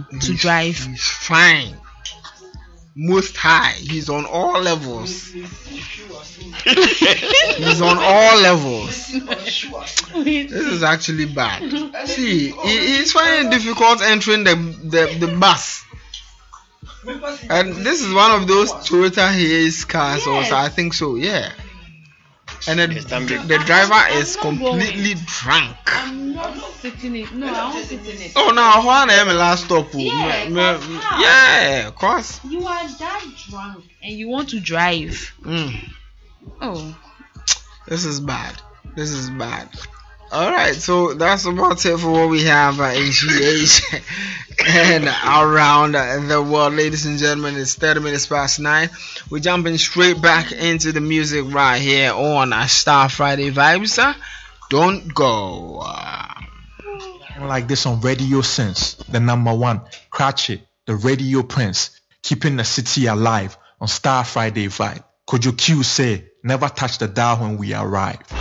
to drive? He's fine. Most high. He's on all levels. He's on all levels. This is actually bad. See, he's finding it difficult entering the bus. And this is one of those Toyota Hiace cars, also. I think so, yeah. And the driver is completely drunk. I'm not sitting in it. No, I won't sit in it. Oh, now why am I last stop? Yeah, of course. You are that drunk and you want to drive. Oh, This is bad. Alright, so that's about it for what we have in GH and around the world. Ladies and gentlemen, it's 30 minutes past 9. We're jumping straight back into the music right here on Star Friday Vibes. Don't go. Like this on Radio Sense, the number one, Cratchit, the Radio Prince, keeping the city alive on Star Friday Vibe. Kojo Q say, never touch the dial when we arrive.